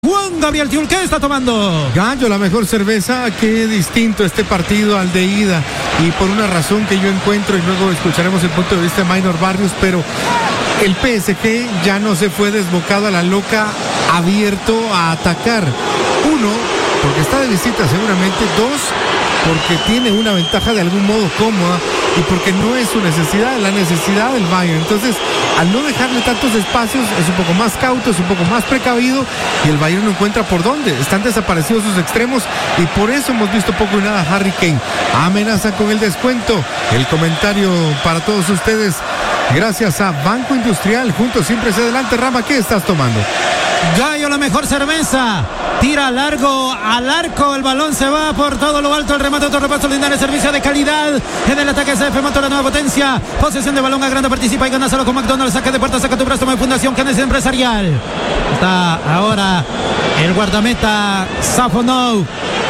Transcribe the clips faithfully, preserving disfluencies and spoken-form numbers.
Juan Gabriel Tiul, ¿qué está tomando? Gallo, la mejor cerveza. Qué distinto este partido al de ida, y por una razón que yo encuentro, y luego escucharemos el punto de vista de Maynor Barrios, pero el P S G ya no se fue desbocado a la loca, abierto a atacar. Uno, porque está de visita seguramente. Dos, porque tiene una ventaja de algún modo cómoda, y porque no es su necesidad, la necesidad del Bayern. Entonces, al no dejarle tantos espacios, es un poco más cauto, es un poco más precavido, y el Bayern no encuentra por dónde. Están desaparecidos sus extremos, y por eso hemos visto poco y nada a Harry Kane. Amenaza con el descuento. El comentario para todos ustedes, gracias a Banco Industrial. Juntos siempre hacia adelante. Rama, ¿qué estás tomando? Gallo, la mejor cerveza. Tira largo al arco, el balón se va por todo lo alto, el remate, otro repaso, Linares, servicio de calidad en el ataque. C F Moto, la nueva potencia, posesión de balón, agranda, participa y gana solo con McDonald's. Saca de puerta, saca tu préstamo de Fundación Canes Empresarial. Está ahora el guardameta Safonov.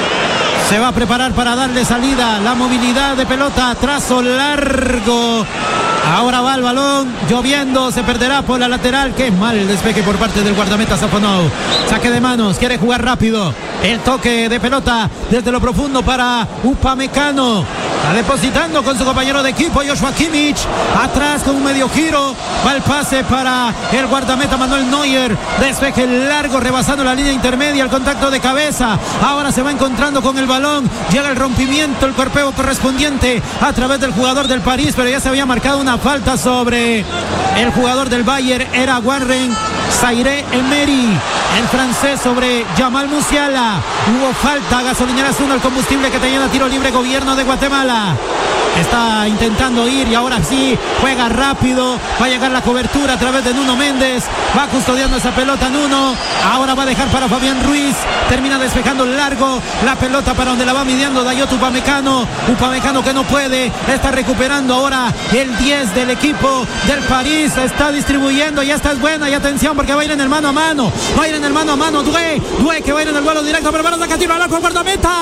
Se va a preparar para darle salida, la movilidad de pelota, trazo largo. Ahora va el balón, lloviendo, se perderá por la lateral. Qué mal el despeje por parte del guardameta Safonov. Saque de manos, quiere jugar rápido. El toque de pelota desde lo profundo para Upamecano. Está depositando con su compañero de equipo Joshua Kimmich. Atrás con un medio giro. Va el pase para el guardameta Manuel Neuer. Despeje largo, rebasando la línea intermedia. El contacto de cabeza. Ahora se va encontrando con el balón. Llega el rompimiento, el cuerpeo correspondiente a través del jugador del París. Pero ya se había marcado una falta sobre el jugador del Bayern. Era Warren Zaire Emery, el francés, sobre Jamal Musiala. Hubo falta. Gasolineras uno, el combustible que te llena. Tiro libre, gobierno de Guatemala. Está intentando ir y ahora sí juega rápido. Va a llegar la cobertura a través de Nuno Méndez. Va custodiando esa pelota Nuno. Ahora va a dejar para Fabián Ruiz. Termina despejando largo la pelota para donde la va midiendo Dayot Upamecano. Upamecano que no puede. Está recuperando ahora el diez del equipo del París. Está distribuyendo. Ya está, es buena. Y atención porque va a ir en el mano a mano. Va a ir en el mano a mano. Due. Due que va a ir en el vuelo directo. Pero para sacar tiro al arco. El guardameta.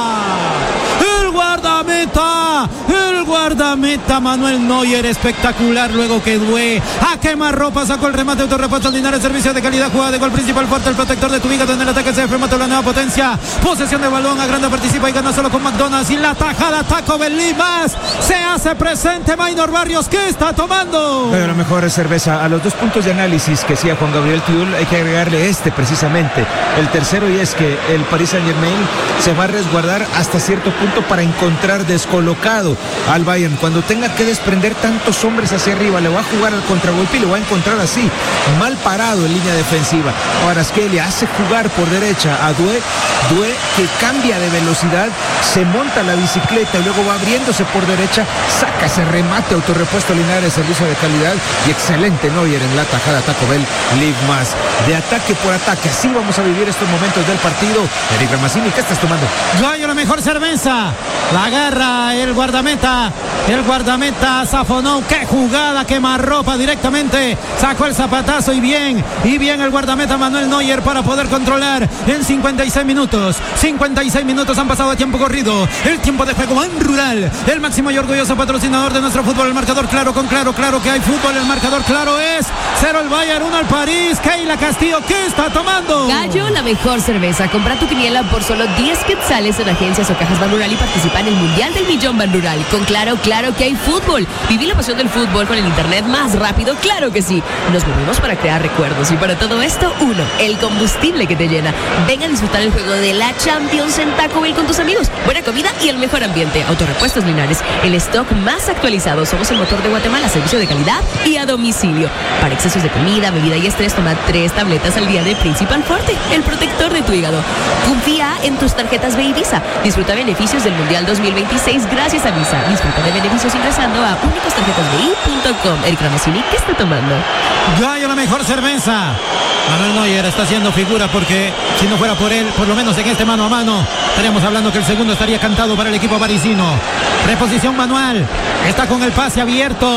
El guardameta. El guardameta Manuel Neuer, espectacular, luego que Due a quemarropa sacó el remate, autorrepuesto al Linares, servicio de calidad, jugada de gol principal fuerte, el protector de tu hígado en el ataque. C F Moto, la nueva potencia, posesión de balón, agranda, participa y gana solo con McDonald's. Y la tajada Taco Bell Limas se hace presente. Maynor Barrios, ¿qué está tomando? Bueno, la mejor cerveza. A los dos puntos de análisis que hacía Juan Gabriel Tiul hay que agregarle este precisamente, el tercero, y es que el Paris Saint-Germain se va a resguardar hasta cierto punto para encontrar descolocado al Bayern. Cuando tenga que desprender tantos hombres hacia arriba, le va a jugar al contragolpe y lo va a encontrar así, mal parado en línea defensiva. Ahora Skelly hace jugar por derecha a Due, Due que cambia de velocidad, se monta la bicicleta y luego va abriéndose por derecha, saca ese remate, autorrepuesto Linares, servicio de calidad, y excelente Neuer en la tajada Taco Bell Live Más. De ataque por ataque, así vamos a vivir estos momentos del partido. Eric Ramazzini, ¿qué estás tomando? Gallo, la mejor cerveza. La agarra el guardameta, el guardameta Safonov. Qué jugada, quemarropa directamente. Sacó el zapatazo y bien, y bien el guardameta Manuel Neuer para poder controlar en cincuenta y seis minutos. cincuenta y seis minutos han pasado de tiempo corrido. El tiempo de juego en Rural, el máximo y orgulloso patrocinador de nuestro fútbol. El marcador claro, con claro, claro que hay fútbol. El marcador claro es cero el Bayern, uno el París. Keila Castillo, ¿qué está tomando? Gallo, la mejor cerveza. Compra tu quiniela por solo diez quetzales en agencias o cajas Ban Rural y participa en el Mundial del Millón Ban Rural. Con claro, claro que hay fútbol. Viví la pasión del fútbol con el internet más rápido, claro que sí. Nos movemos para crear recuerdos y para todo esto, uno, el combustible que te llena. Ven a disfrutar el juego de la Champions en Taco Bell con tus amigos. Buena comida y el mejor ambiente. Autorepuestos Linares, el stock más actualizado. Somos el motor de Guatemala, servicio de calidad y a domicilio. Para excesos de comida, bebida y estrés, toma tres tabletas al día de Principal Forte, el protector de tu hígado. Confía en tus tarjetas B y Visa. Disfruta beneficios del Mundial dos mil veintiséis gracias a Visa. Disfruta de beneficios ingresando a únicos tarjetas b i punto com. Eric Ramazzini, ¿qué está tomando? Gallo, la mejor cerveza. Manuel Neuer está haciendo figura porque si no fuera por él, por lo menos en este mano a mano, estaríamos hablando que el segundo estaría cantado para el equipo parisino. Reposición manual. Está con el pase abierto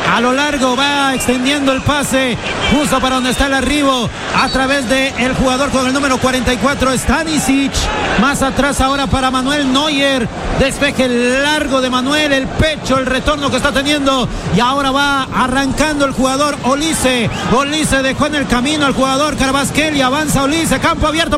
a lo largo, va extendiendo el pase justo para donde está el arribo a través del jugador con el número cuarenta y cuatro, Stanisic. Más atrás ahora para Manuel Neuer. Despeje largo de Manuel, el pecho, el retorno que está teniendo. Y ahora va arrancando el jugador Olise. Olise dejó en el camino al jugador Carvajal y avanza Olise, campo abierto.